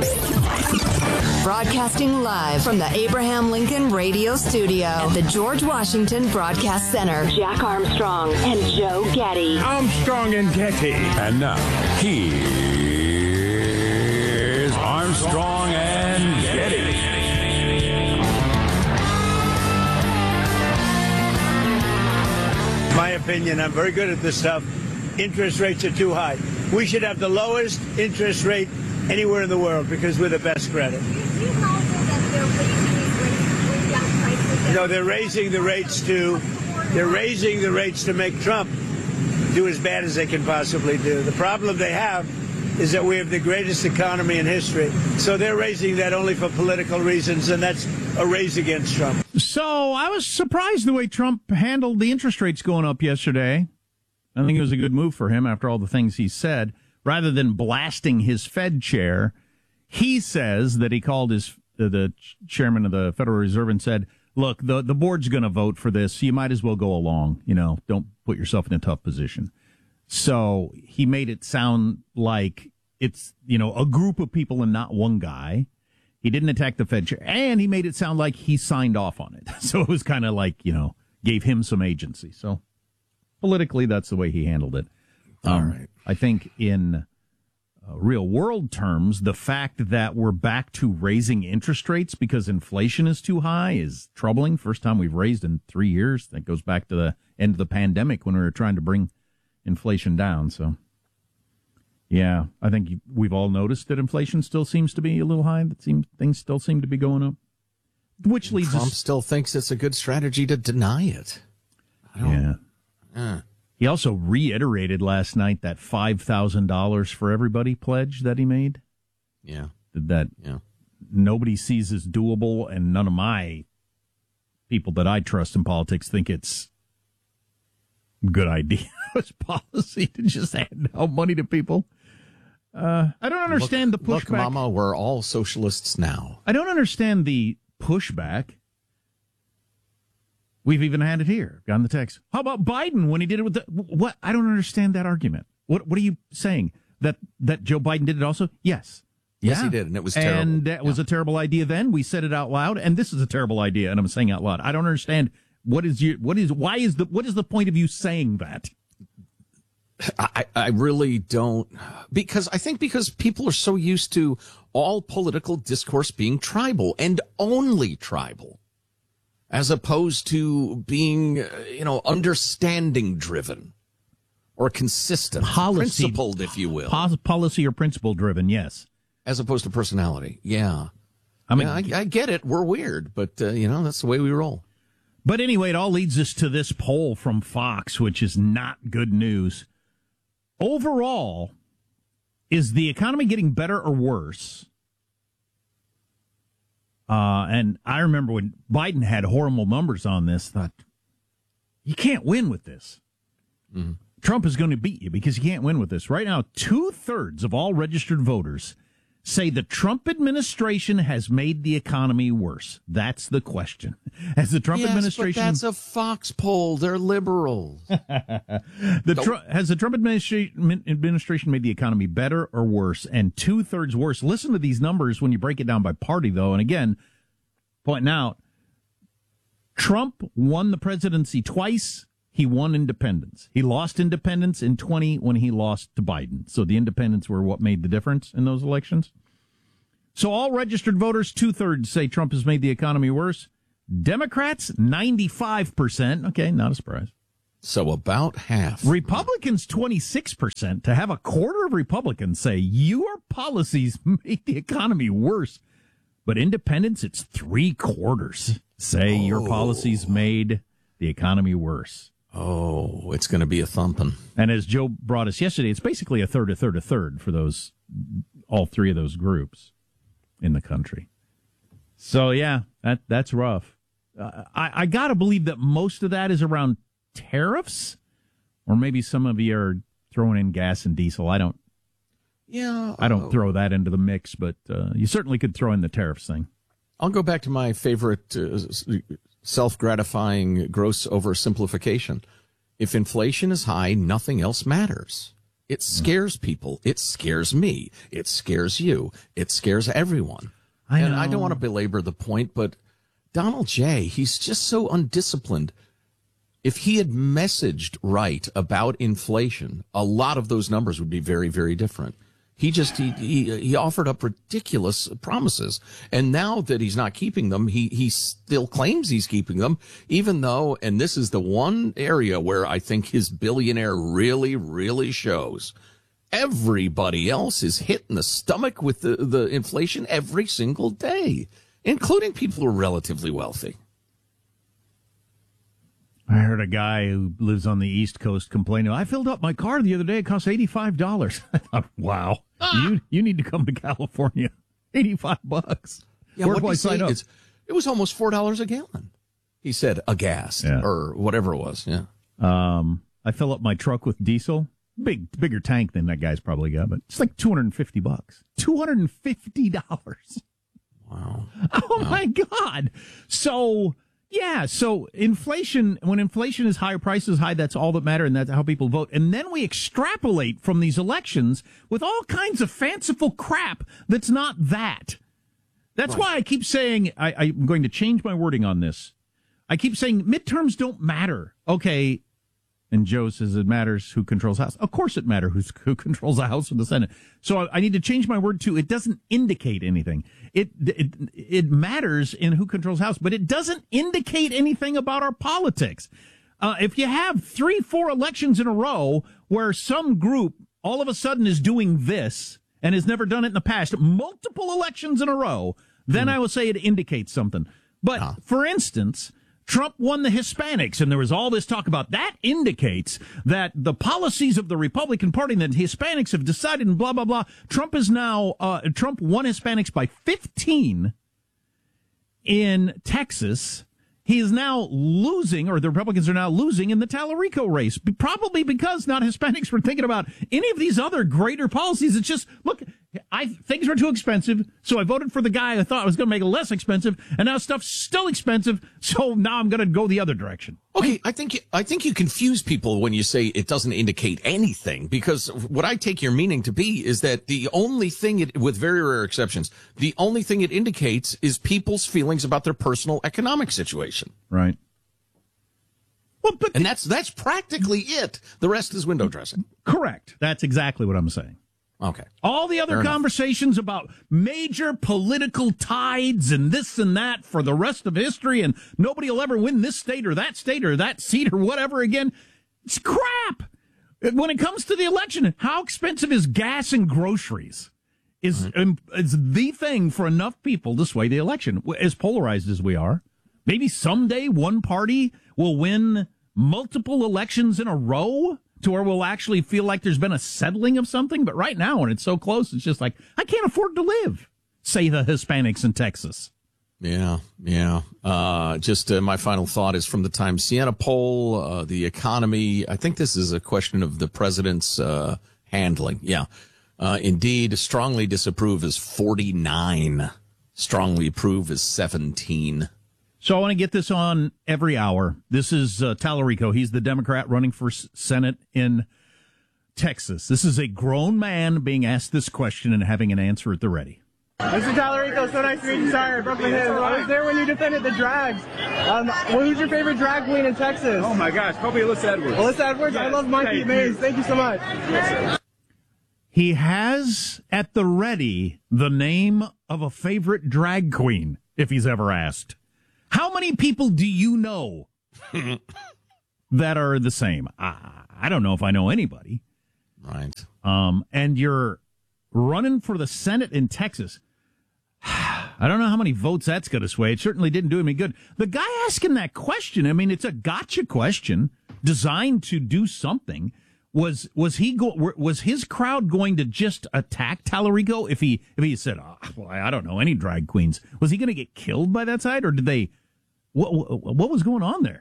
Broadcasting live from the Abraham Lincoln Radio Studio at the George Washington Broadcast Center. Jack Armstrong and Joe Getty. Armstrong and Getty. And now, here's Armstrong and Getty. My opinion, I'm very good at this stuff. Interest rates are too high. We should have the lowest interest rate anywhere in the world because we're the best credit. They're raising the rates to make Trump do as bad as they can possibly do. The problem they have is that we have the greatest economy in history. So they're raising that only for political reasons, and that's a raise against Trump. So I was surprised the way Trump handled the interest rates going up yesterday. I think it was a good move for him after all the things he said. Rather than blasting his Fed chair, he says that he called the chairman of the Federal Reserve and said, look, the board's going to vote for this, so you might as well go along. Don't put yourself in a tough position. So he made it sound like it's, a group of people and not one guy. He didn't attack the Fed chair, and he made it sound like he signed off on it. So it was kind of like, gave him some agency. So politically, that's the way he handled it. All right. I think in real world terms, the fact that we're back to raising interest rates because inflation is too high is troubling. First time we've raised in 3 years. That goes back to the end of the pandemic when we were trying to bring inflation down. So, yeah, I think we've all noticed that inflation still seems to be a little high. Things still seem to be going up. Which leads Trump still thinks it's a good strategy to deny it. He also reiterated last night that $5,000 for everybody pledge that he made. Yeah. That nobody sees as doable, and none of my people that I trust in politics think it's a good idea. It's policy to just hand out money to people. I don't understand the pushback. Look, Mama, we're all socialists now. I don't understand the pushback. We've even had it here. Got in the text. How about Biden when he did it with what? I don't understand that argument. What are you saying? That Joe Biden did it also? Yes. Yes, he did, and it was terrible. And that was a terrible idea then. We said it out loud, and this is a terrible idea, and I'm saying out loud. I don't understand what is the point of you saying that? I really don't, because people are so used to all political discourse being tribal and only tribal, as opposed to being, understanding driven or consistent, principled, if you will. Policy or principle driven, yes. As opposed to personality. Yeah. I mean, I get it. We're weird, but, that's the way we roll. But anyway, it all leads us to this poll from Fox, which is not good news. Overall, is the economy getting better or worse? And I remember when Biden had horrible numbers on this, thought, you can't win with this. Mm-hmm. Trump is going to beat you because you can't win with this. Right now, 2/3 of all registered voters say the Trump administration has made the economy worse. That's the question. Has the Trump administration... But that's a Fox poll. They're liberals. Has the Trump administration made the economy better or worse? And 2/3 worse. Listen to these numbers when you break it down by party, though. And again, pointing out, Trump won the presidency twice. He won independents. He lost independents in 20 when he lost to Biden. So the independents were what made the difference in those elections. So all registered voters, 2/3 say Trump has made the economy worse. Democrats, 95%. Okay, not a surprise. So about half. Republicans, 26%. To have a quarter of Republicans say your policies made the economy worse. But independents, it's 3/4 say your policies made the economy worse. Oh, it's going to be a thumping. And as Joe brought us yesterday, it's basically a third for all three of those groups in the country. So, yeah, that's rough. I got to believe that most of that is around tariffs, or maybe some of you are throwing in gas and diesel. I don't throw that into the mix, but you certainly could throw in the tariffs thing. I'll go back to my favorite self-gratifying gross oversimplification. If inflation is high, nothing else matters. It scares people. It scares me. It scares you. It scares everyone. And I don't want to belabor the point, but Donald J., he's just so undisciplined. If he had messaged right about inflation, a lot of those numbers would be very, very different. He offered up ridiculous promises. And now that he's not keeping them, he still claims he's keeping them, even though, and this is the one area where I think his billionaire really, really shows. Everybody else is hit in the stomach with the inflation every single day, including people who are relatively wealthy. I heard a guy who lives on the East Coast complaining, I filled up my car the other day. It cost $85. I thought, wow, you need to come to California. $85. Yeah, where do I sign up? It was almost $4 a gallon. He said a gas or whatever it was. Yeah. I fill up my truck with diesel. Bigger tank than that guy's probably got, but it's like $250. $250. Wow. Oh my God. So inflation, when inflation is high, prices high, that's all that matter, and that's how people vote. And then we extrapolate from these elections with all kinds of fanciful crap that's not that. That's why I keep saying, I'm going to change my wording on this. I keep saying midterms don't matter. Okay. And Joe says it matters who controls the House. Of course it matters who controls the House and the Senate. So I need to change my word to it doesn't indicate anything. It matters in who controls the House, but it doesn't indicate anything about our politics. If you have 3-4 elections in a row where some group all of a sudden is doing this and has never done it in the past, multiple elections in a row, then I will say it indicates something. But for instance, Trump won the Hispanics, and there was all this talk about that indicates that the policies of the Republican Party that Hispanics have decided and blah, blah, blah. Trump won Hispanics by 15 in Texas. He is now losing, or the Republicans are now losing in the Tallarico race, probably because not Hispanics were thinking about any of these other greater policies. It's just, look, things are too expensive, so I voted for the guy I thought was going to make it less expensive, and now stuff's still expensive, so now I'm going to go the other direction. Okay, I think you confuse people when you say it doesn't indicate anything, because what I take your meaning to be is that the only thing, with very rare exceptions, the only thing it indicates is people's feelings about their personal economic situation. Right. Well, and that's practically it. The rest is window dressing. Correct. That's exactly what I'm saying. Okay. All the other conversations about major political tides and this and that for the rest of history, and nobody will ever win this state or that seat or whatever again. It's crap. When it comes to the election, how expensive is gas and groceries? Is the thing for enough people to sway the election, as polarized as we are. Maybe someday one party will win multiple elections in a row to where we'll actually feel like there's been a settling of something. But right now, when it's so close, it's just like, I can't afford to live, say the Hispanics in Texas. Yeah. My final thought is from the Times Siena poll, the economy. I think this is a question of the president's handling. Yeah. Indeed, strongly disapprove is 49. Strongly approve is 17. So I want to get this on every hour. This is Tallarico. He's the Democrat running for Senate in Texas. This is a grown man being asked this question and having an answer at the ready. Mr. Tallarico, so nice to meet you. Sorry, I broke my head. I was there when you defended the drags. Who's your favorite drag queen in Texas? Oh, my gosh, probably Alyssa Edwards. Alyssa Edwards? Yes. I love Monkey Maze. Thank you so much. Yes, he has at the ready the name of a favorite drag queen, if he's ever asked. How many people do you know that are the same? I don't know if I know anybody. Right. And you're running for the Senate in Texas. I don't know how many votes that's going to sway. It certainly didn't do me good. The guy asking that question, I mean, it's a gotcha question designed to do something. Was his crowd going to just attack Tallarico if he said, I don't know any drag queens? Was he going to get killed by that side, or did they? What was going on there?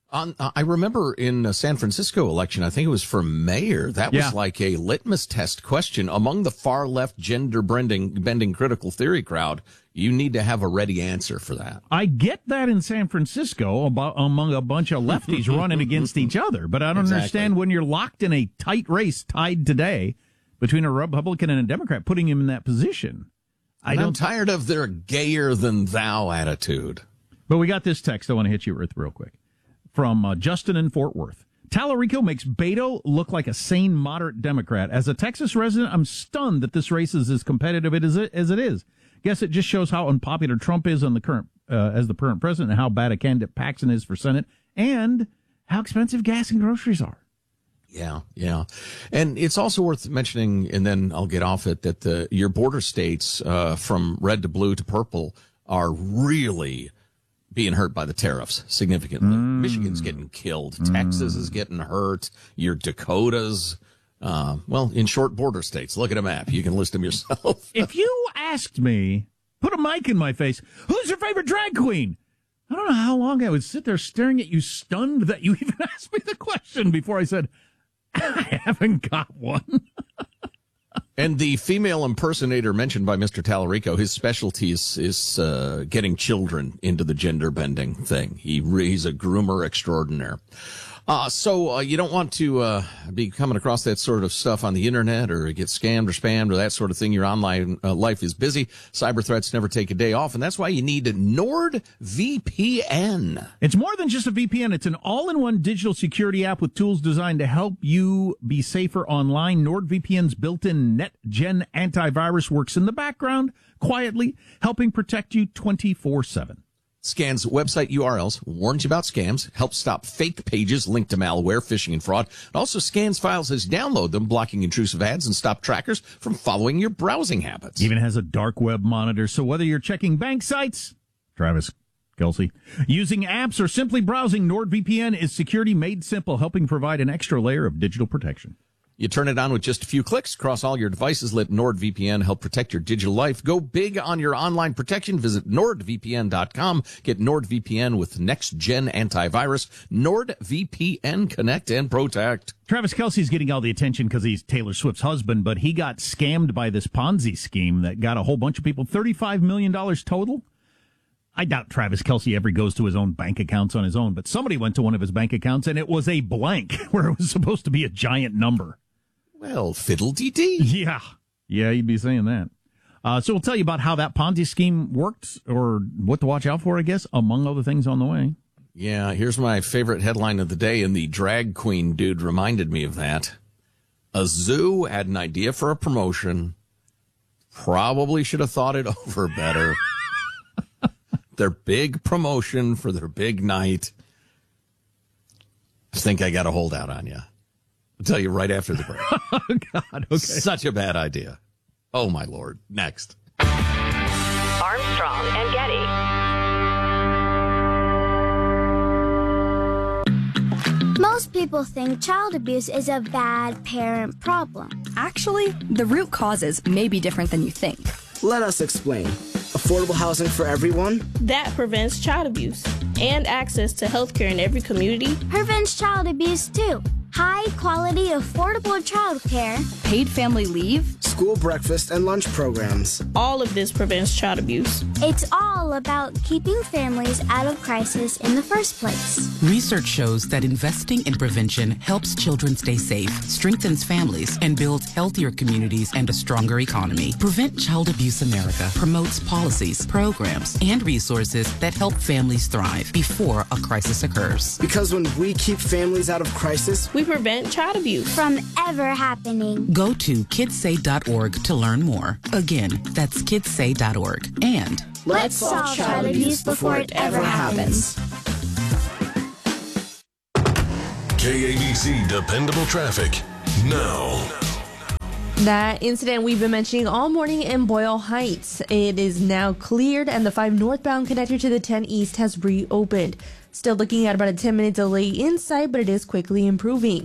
I remember in the San Francisco election, I think it was for mayor, that was like a litmus test question. Among the far left gender bending critical theory crowd, you need to have a ready answer for that. I get that in San Francisco among a bunch of lefties running against each other, but I don't understand when you're locked in a tight race tied today between a Republican and a Democrat, putting him in that position. I'm tired of their gayer than thou attitude. But we got this text I want to hit you with real quick. From Justin in Fort Worth. Tallarico makes Beto look like a sane, moderate Democrat. As a Texas resident, I'm stunned that this race is as competitive as it is. Guess it just shows how unpopular Trump is on the current as the current president, and how bad a candidate Paxton is for Senate, and how expensive gas and groceries are. Yeah. And it's also worth mentioning, and then I'll get off it, that your border states from red to blue to purple are really being hurt by the tariffs significantly. Michigan's getting killed. Texas is getting hurt. Your Dakotas, in short, border states. Look at a map. You can list them yourself. If you asked me, put a mic in my face, who's your favorite drag queen? I don't know how long I would sit there staring at you, stunned that you even asked me the question before I said, I haven't got one. And the female impersonator mentioned by Mr. Tallarico, his specialty is getting children into the gender bending thing. He's a groomer extraordinaire. So you don't want to be coming across that sort of stuff on the internet or get scammed or spammed or that sort of thing. Your online life is busy. Cyber threats never take a day off, and that's why you need NordVPN. It's more than just a VPN. It's an all-in-one digital security app with tools designed to help you be safer online. NordVPN's built-in NetGen antivirus works in the background, quietly, helping protect you 24/7. Scans website URLs, warns you about scams, helps stop fake pages linked to malware, phishing, and fraud. It also scans files as you download them, blocking intrusive ads and stop trackers from following your browsing habits. Even has a dark web monitor, so whether you're checking bank sites, Travis Kelce, using apps, or simply browsing, NordVPN is security made simple, helping provide an extra layer of digital protection. You turn it on with just a few clicks across all your devices. Let NordVPN help protect your digital life. Go big on your online protection. Visit NordVPN.com. Get NordVPN with next-gen antivirus. NordVPN, connect and protect. Travis Kelce's getting all the attention because he's Taylor Swift's husband, but he got scammed by this Ponzi scheme that got a whole bunch of people, $35 million total. I doubt Travis Kelce ever goes to his own bank accounts on his own, but somebody went to one of his bank accounts, and it was a blank where it was supposed to be a giant number. Well, fiddle-dee-dee. Yeah, you'd be saying that. So we'll tell you about how that Ponzi scheme worked, or what to watch out for, I guess, among other things on the way. Yeah, here's my favorite headline of the day, and the drag queen dude reminded me of that. A zoo had an idea for a promotion. Probably should have thought it over better. Their big promotion for their big night. I think I got a holdout on you. I'll tell you right after the break. Oh, God. Okay. Such a bad idea. Oh, my Lord. Next. Armstrong and Getty. Most people think child abuse is a bad parent problem. Actually, the root causes may be different than you think. Let us explain. Affordable housing for everyone? That prevents child abuse and access to health care in every community. Prevents child abuse, too. High-quality, affordable child care. Paid family leave. School breakfast and lunch programs. All of this prevents child abuse. It's all about keeping families out of crisis in the first place. Research shows that investing in prevention helps children stay safe, strengthens families, and builds healthier communities and a stronger economy. Prevent Child Abuse America promotes policies, programs, and resources that help families thrive before a crisis occurs. Because when we keep families out of crisis, we prevent child abuse from ever happening. Go to kidssay.org to learn more. Again, that's kidssay.org. And let's solve child abuse before it ever happens. KABC Dependable Traffic now. That incident we've been mentioning all morning in Boyle Heights. It is now cleared, and the 5 northbound connector to the 10 east has reopened. Still looking at about a 10-minute delay inside, but it is quickly improving.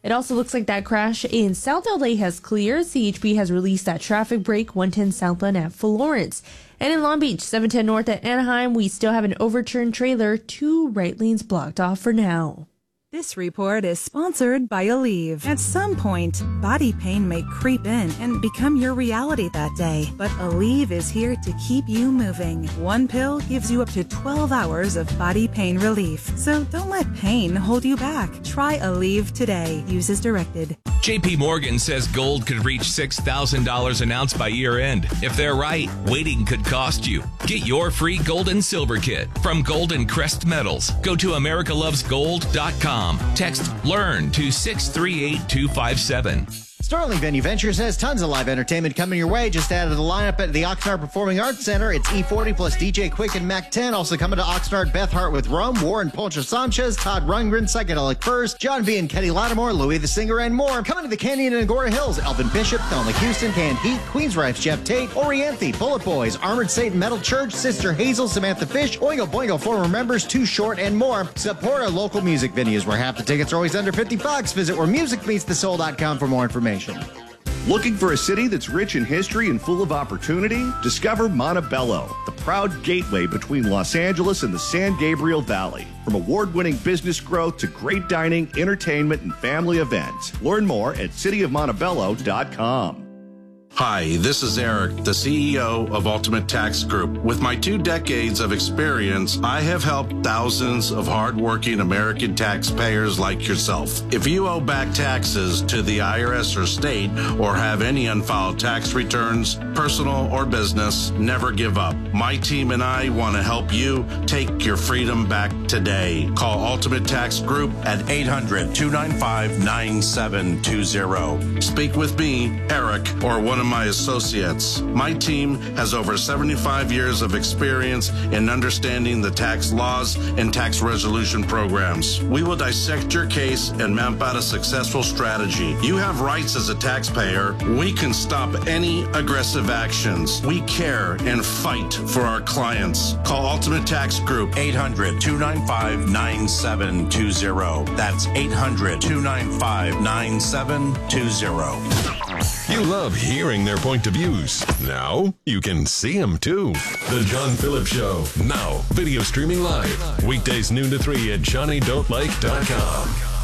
It also looks like that crash in South LA has cleared. CHP has released that traffic break 110 Southland at Florence. And in Long Beach, 710 North at Anaheim, we still have an overturned trailer, 2 right lanes blocked off for now. This report is sponsored by Aleve. At some point, body pain may creep in and become your reality that day. But Aleve is here to keep you moving. One pill gives you up to 12 hours of body pain relief. So don't let pain hold you back. Try Aleve today. Use as directed. JP Morgan says gold could reach $6,000 an ounce by year end. If they're right, waiting could cost you. Get your free gold and silver kit from Golden Crest Metals. Go to americalovesgold.com. Text LEARN to 638257. Sterling Venue Ventures has tons of live entertainment coming your way. Just added the lineup at the Oxnard Performing Arts Center. It's E40 plus DJ Quick and Mac 10. Also coming to Oxnard, Beth Hart with Rome, Warren Poncho Sanchez, Todd Rundgren, Psychedelic Furs, John B. and Kenny Lattimore, Louis the Singer, and more. Coming to the Canyon and Agora Hills, Elvin Bishop, Thelma Houston, Canned Heat, Queensrife's Jeff Tate, Oriente, Bullet Boys, Armored Satan Metal Church, Sister Hazel, Samantha Fish, Oingo Boingo former members, Too Short, and more. Support our local music venues where half the tickets are always under $50. Visit wheremusicmeetsthesoul.com for more information. Looking for a city that's rich in history and full of opportunity? Discover Montebello, the proud gateway between Los Angeles and the San Gabriel Valley. From award-winning business growth to great dining, entertainment, and family events. Learn more at cityofmontebello.com. Hi, this is Eric, the CEO of Ultimate Tax Group. With my 2 decades of experience, I have helped thousands of hardworking American taxpayers like yourself. If you owe back taxes to the IRS or state or have any unfiled tax returns, personal or business, never give up. My team and I want to help you take your freedom back today. Call Ultimate Tax Group at 800-295-9720. Speak with me, Eric, or one of my associates. My team has over 75 years of experience in understanding the tax laws and tax resolution programs. We will dissect your case and map out a successful strategy. You have rights as a taxpayer. We can stop any aggressive actions. We care and fight for our clients. Call Ultimate Tax Group 800-295-9720. That's 800-295-9720. You love hearing their point of views. Now you can see them too. The John Phillips Show. Now video streaming live. Weekdays noon to 3 at JohnnyDon'tLike.com.